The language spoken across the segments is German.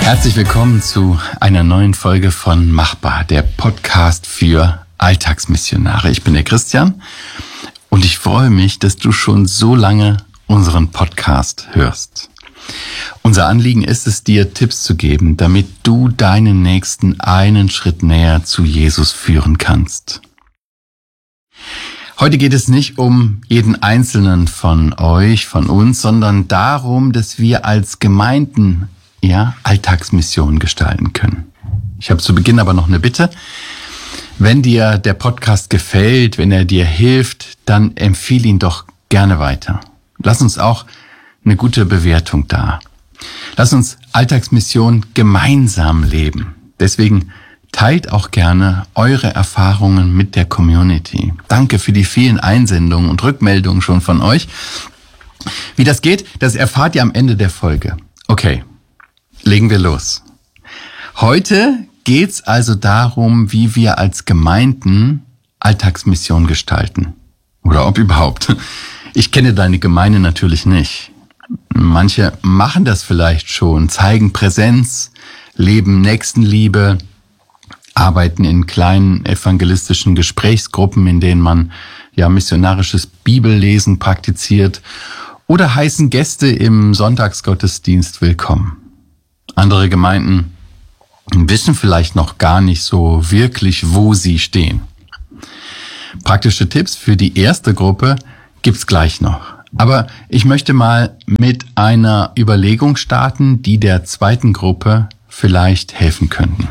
Herzlich willkommen zu einer neuen Folge von Machbar, der Podcast für Alltagsmissionare. Ich bin der Christian und ich freue mich, dass du schon so lange unseren Podcast hörst. Unser Anliegen ist es, dir Tipps zu geben, damit du deinen Nächsten einen Schritt näher zu Jesus führen kannst. Heute geht es nicht um jeden Einzelnen von euch, von uns, sondern darum, dass wir als Gemeinden Alltagsmissionen gestalten können. Ich habe zu Beginn aber noch eine Bitte. Wenn dir der Podcast gefällt, wenn er dir hilft, dann empfehle ihn doch gerne weiter. Lass uns auch eine gute Bewertung da. Lass uns Alltagsmission gemeinsam leben. Deswegen teilt auch gerne eure Erfahrungen mit der Community. Danke für die vielen Einsendungen und Rückmeldungen schon von euch. Wie das geht, das erfahrt ihr am Ende der Folge. Okay, legen wir los. Heute geht's also darum, wie wir als Gemeinden Alltagsmission gestalten. Oder ob überhaupt. Ich kenne deine Gemeinde natürlich nicht. Manche machen das vielleicht schon, zeigen Präsenz, leben Nächstenliebe, arbeiten in kleinen evangelistischen Gesprächsgruppen, in denen man missionarisches Bibellesen praktiziert oder heißen Gäste im Sonntagsgottesdienst willkommen. Andere Gemeinden wissen vielleicht noch gar nicht so wirklich, wo sie stehen. Praktische Tipps für die erste Gruppe gibt's gleich noch. Aber ich möchte mal mit einer Überlegung starten, die der zweiten Gruppe vielleicht helfen könnten.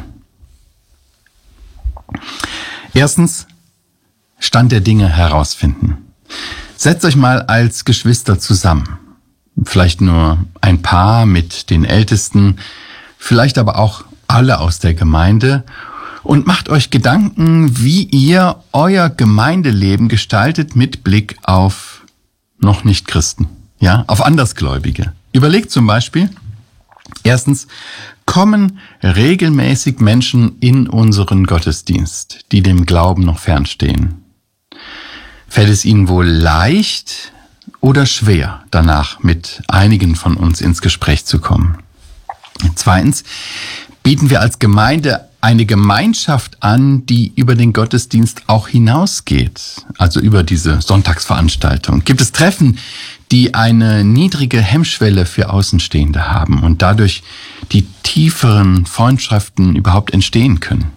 Erstens, Stand der Dinge herausfinden. Setzt euch mal als Geschwister zusammen. Vielleicht nur ein paar mit den Ältesten, vielleicht aber auch alle aus der Gemeinde und macht euch Gedanken, wie ihr euer Gemeindeleben gestaltet mit Blick auf noch nicht Christen, auf Andersgläubige. Überlegt zum Beispiel, erstens, kommen regelmäßig Menschen in unseren Gottesdienst, die dem Glauben noch fernstehen? Fällt es ihnen wohl leicht oder schwer, danach mit einigen von uns ins Gespräch zu kommen? Zweitens, bieten wir als Gemeinde eine Gemeinschaft an, die über den Gottesdienst auch hinausgeht, also über diese Sonntagsveranstaltung. Gibt es Treffen, die eine niedrige Hemmschwelle für Außenstehende haben und dadurch die tieferen Freundschaften überhaupt entstehen können?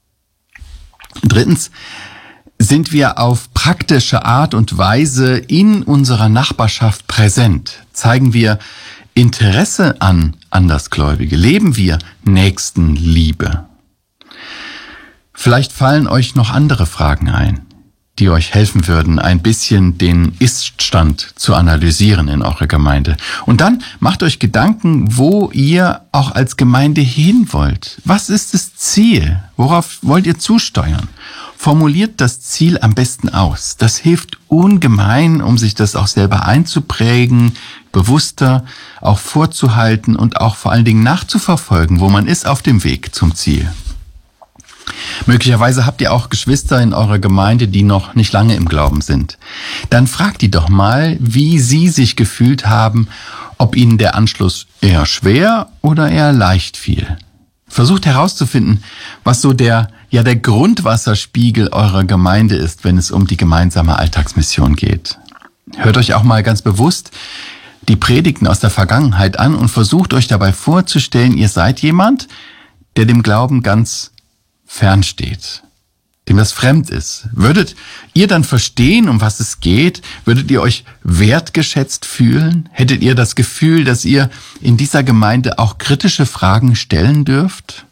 Drittens, sind wir auf praktische Art und Weise in unserer Nachbarschaft präsent? Zeigen wir Interesse an Andersgläubige? Leben wir Nächstenliebe? Vielleicht fallen euch noch andere Fragen ein, die euch helfen würden, ein bisschen den Ist-Stand zu analysieren in eurer Gemeinde. Und dann macht euch Gedanken, wo ihr auch als Gemeinde hin wollt. Was ist das Ziel? Worauf wollt ihr zusteuern? Formuliert das Ziel am besten aus. Das hilft ungemein, um sich das auch selber einzuprägen, bewusster auch vorzuhalten und auch vor allen Dingen nachzuverfolgen, wo man ist auf dem Weg zum Ziel. Möglicherweise habt ihr auch Geschwister in eurer Gemeinde, die noch nicht lange im Glauben sind. Dann fragt die doch mal, wie sie sich gefühlt haben, ob ihnen der Anschluss eher schwer oder eher leicht fiel. Versucht herauszufinden, was so der Grundwasserspiegel eurer Gemeinde ist, wenn es um die gemeinsame Alltagsmission geht. Hört euch auch mal ganz bewusst die Predigten aus der Vergangenheit an und versucht euch dabei vorzustellen, ihr seid jemand, der dem Glauben ganz fern steht, dem das fremd ist. Würdet ihr dann verstehen, um was es geht? Würdet ihr euch wertgeschätzt fühlen? Hättet ihr das Gefühl, dass ihr in dieser Gemeinde auch kritische Fragen stellen dürft?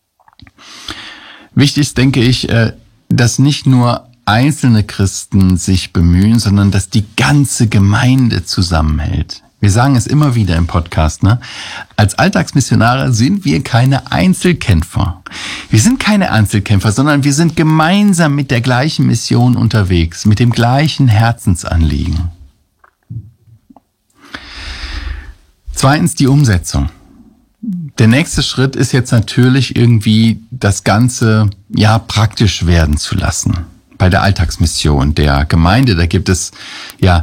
Wichtig ist, denke ich, dass nicht nur einzelne Christen sich bemühen, sondern dass die ganze Gemeinde zusammenhält. Wir sagen es immer wieder im Podcast, Als Alltagsmissionare sind wir keine Einzelkämpfer. Wir sind keine Einzelkämpfer, sondern wir sind gemeinsam mit der gleichen Mission unterwegs, mit dem gleichen Herzensanliegen. Zweitens die Umsetzung. Der nächste Schritt ist jetzt natürlich irgendwie das Ganze praktisch werden zu lassen. Bei der Alltagsmission der Gemeinde, da gibt es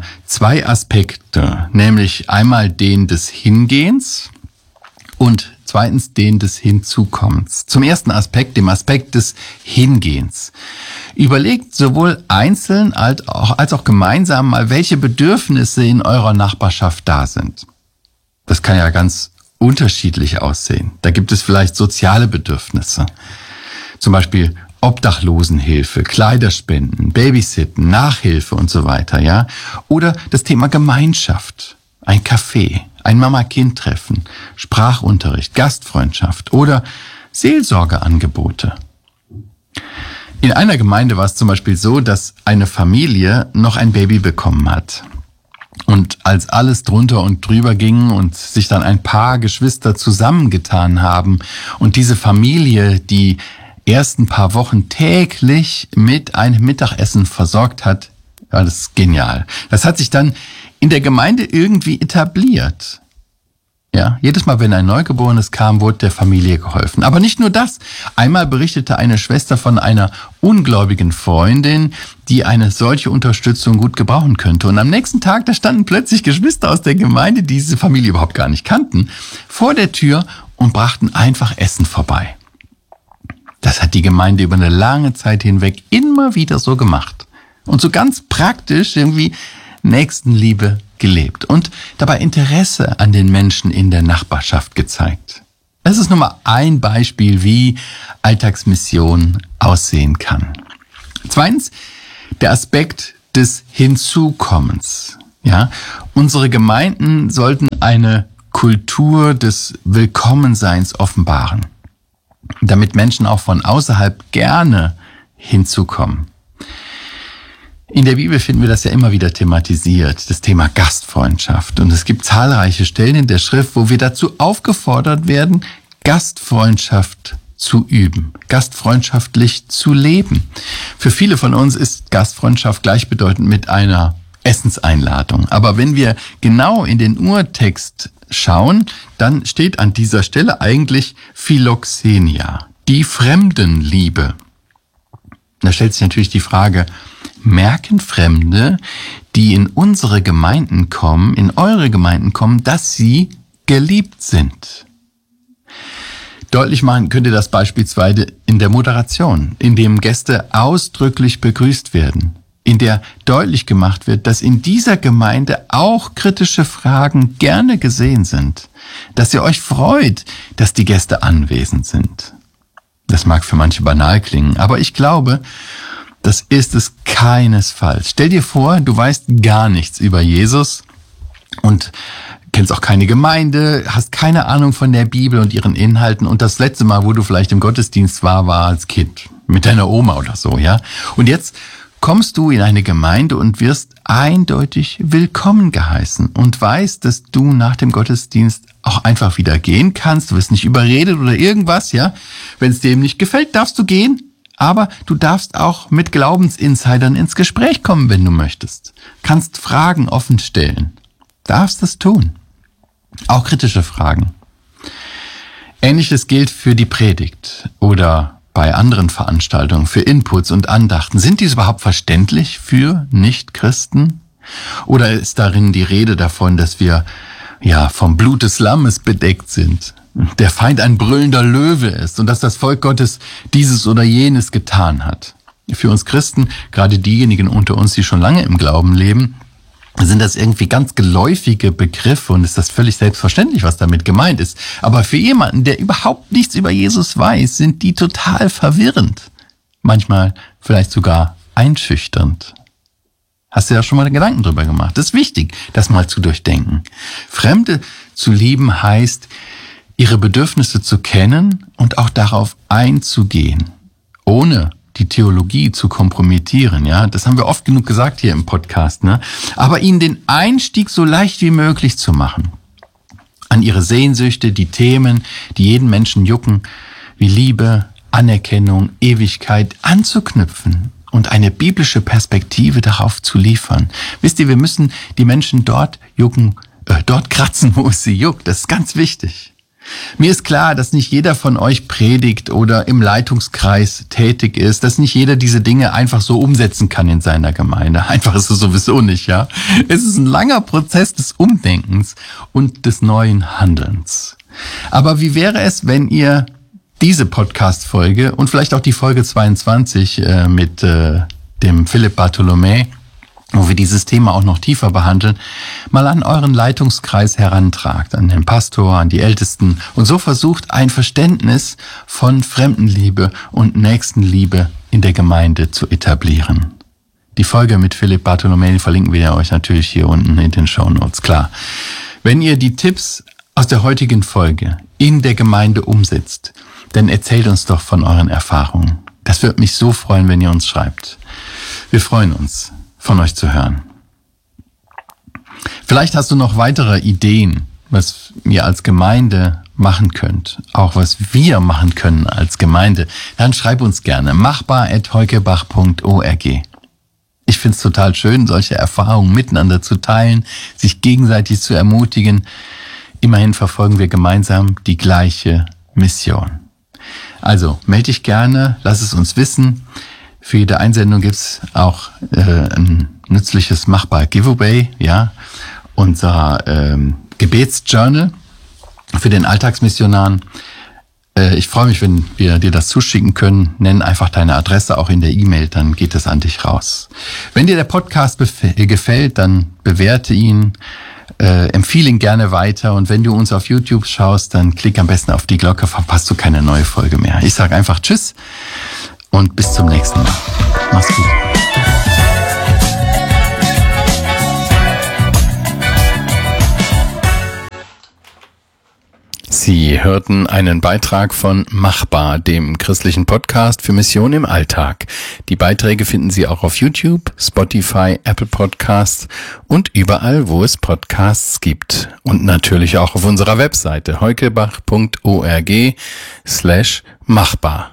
zwei Aspekte, nämlich einmal den des Hingehens und zweitens den des Hinzukommens. Zum ersten Aspekt, dem Aspekt des Hingehens. Überlegt sowohl einzeln als auch gemeinsam mal, welche Bedürfnisse in eurer Nachbarschaft da sind. Das kann ja ganz unterschiedlich aussehen. Da gibt es vielleicht soziale Bedürfnisse. Zum Beispiel Obdachlosenhilfe, Kleiderspenden, Babysitten, Nachhilfe und so weiter, ja. Oder das Thema Gemeinschaft, ein Café, ein Mama-Kind-Treffen, Sprachunterricht, Gastfreundschaft oder Seelsorgeangebote. In einer Gemeinde war es zum Beispiel so, dass eine Familie noch ein Baby bekommen hat. Und als alles drunter und drüber ging und sich dann ein paar Geschwister zusammengetan haben und diese Familie die ersten paar Wochen täglich mit einem Mittagessen versorgt hat, ja, das ist genial. Das hat sich dann in der Gemeinde irgendwie etabliert. Ja, jedes Mal, wenn ein Neugeborenes kam, wurde der Familie geholfen. Aber nicht nur das. Einmal berichtete eine Schwester von einer ungläubigen Freundin, die eine solche Unterstützung gut gebrauchen könnte. Und am nächsten Tag, da standen plötzlich Geschwister aus der Gemeinde, die diese Familie überhaupt gar nicht kannten, vor der Tür und brachten einfach Essen vorbei. Das hat die Gemeinde über eine lange Zeit hinweg immer wieder so gemacht. Und so ganz praktisch irgendwie Nächstenliebe gelebt und dabei Interesse an den Menschen in der Nachbarschaft gezeigt. Das ist nur mal ein Beispiel, wie Alltagsmission aussehen kann. Zweitens, der Aspekt des Hinzukommens. Ja, unsere Gemeinden sollten eine Kultur des Willkommenseins offenbaren, damit Menschen auch von außerhalb gerne hinzukommen. In der Bibel finden wir das ja immer wieder thematisiert, das Thema Gastfreundschaft. Und es gibt zahlreiche Stellen in der Schrift, wo wir dazu aufgefordert werden, Gastfreundschaft zu üben, gastfreundschaftlich zu leben. Für viele von uns ist Gastfreundschaft gleichbedeutend mit einer Essenseinladung. Aber wenn wir genau in den Urtext schauen, dann steht an dieser Stelle eigentlich Philoxenia, die Fremdenliebe. Da stellt sich natürlich die Frage, merken Fremde, die in unsere Gemeinden kommen, in eure Gemeinden kommen, dass sie geliebt sind? Deutlich machen könnt ihr das beispielsweise in der Moderation, in dem Gäste ausdrücklich begrüßt werden, in der deutlich gemacht wird, dass in dieser Gemeinde auch kritische Fragen gerne gesehen sind, dass ihr euch freut, dass die Gäste anwesend sind. Das mag für manche banal klingen, aber ich glaube, das ist es keinesfalls. Stell dir vor, du weißt gar nichts über Jesus und kennst auch keine Gemeinde, hast keine Ahnung von der Bibel und ihren Inhalten und das letzte Mal, wo du vielleicht im Gottesdienst war als Kind mit deiner Oma oder so, ja? Und jetzt kommst du in eine Gemeinde und wirst eindeutig willkommen geheißen und weißt, dass du nach dem Gottesdienst auch einfach wieder gehen kannst. Du wirst nicht überredet oder irgendwas, ja? Wenn es dir eben nicht gefällt, darfst du gehen. Aber du darfst auch mit Glaubensinsidern ins Gespräch kommen, wenn du möchtest. Kannst Fragen offen stellen. Darfst es tun. Auch kritische Fragen. Ähnliches gilt für die Predigt oder bei anderen Veranstaltungen, für Inputs und Andachten. Sind diese überhaupt verständlich für Nichtchristen? Oder ist darin die Rede davon, dass wir vom Blut des Lammes bedeckt sind? Der Feind ein brüllender Löwe ist und dass das Volk Gottes dieses oder jenes getan hat. Für uns Christen, gerade diejenigen unter uns, die schon lange im Glauben leben, sind das irgendwie ganz geläufige Begriffe und ist das völlig selbstverständlich, was damit gemeint ist. Aber für jemanden, der überhaupt nichts über Jesus weiß, sind die total verwirrend. Manchmal vielleicht sogar einschüchternd. Hast du ja schon mal Gedanken drüber gemacht? Das ist wichtig, das mal zu durchdenken. Fremde zu lieben heißt, ihre Bedürfnisse zu kennen und auch darauf einzugehen, ohne die Theologie zu kompromittieren, ja. Das haben wir oft genug gesagt hier im Podcast, ne. Aber ihnen den Einstieg so leicht wie möglich zu machen. An ihre Sehnsüchte, die Themen, die jeden Menschen jucken, wie Liebe, Anerkennung, Ewigkeit, anzuknüpfen und eine biblische Perspektive darauf zu liefern. Wisst ihr, wir müssen die Menschen dort kratzen, wo es sie juckt. Das ist ganz wichtig. Mir ist klar, dass nicht jeder von euch predigt oder im Leitungskreis tätig ist, dass nicht jeder diese Dinge einfach so umsetzen kann in seiner Gemeinde. Einfach ist es sowieso nicht, ja. Es ist ein langer Prozess des Umdenkens und des neuen Handelns. Aber wie wäre es, wenn ihr diese Podcast-Folge und vielleicht auch die Folge 22 mit dem Philipp Bartholomä, wo wir dieses Thema auch noch tiefer behandeln, mal an euren Leitungskreis herantragt, an den Pastor, an die Ältesten und so versucht, ein Verständnis von Fremdenliebe und Nächstenliebe in der Gemeinde zu etablieren. Die Folge mit Philipp Bartholomä verlinken wir euch natürlich hier unten in den Shownotes, klar. Wenn ihr die Tipps aus der heutigen Folge in der Gemeinde umsetzt, dann erzählt uns doch von euren Erfahrungen. Das würde mich so freuen, wenn ihr uns schreibt. Wir freuen uns, von euch zu hören. Vielleicht hast du noch weitere Ideen, was ihr als Gemeinde machen könnt, auch was wir machen können als Gemeinde. Dann schreib uns gerne machbar@heukebach.org. Ich finde es total schön, solche Erfahrungen miteinander zu teilen, sich gegenseitig zu ermutigen. Immerhin verfolgen wir gemeinsam die gleiche Mission. Also melde dich gerne, lass es uns wissen. Für jede Einsendung gibt's auch ein nützliches Machbar-Giveaway, ja, unser Gebetsjournal für den Alltagsmissionaren. Ich freue mich, wenn wir dir das zuschicken können. Nenn einfach deine Adresse auch in der E-Mail, dann geht es an dich raus. Wenn dir der Podcast gefällt, dann bewerte ihn, empfehle ihn gerne weiter und wenn du uns auf YouTube schaust, dann klick am besten auf die Glocke, verpasst du keine neue Folge mehr. Ich sage einfach Tschüss und bis zum nächsten Mal. Mach's gut. Sie hörten einen Beitrag von Machbar, dem christlichen Podcast für Mission im Alltag. Die Beiträge finden Sie auch auf YouTube, Spotify, Apple Podcasts und überall, wo es Podcasts gibt. Und natürlich auch auf unserer Webseite heukebach.org/machbar.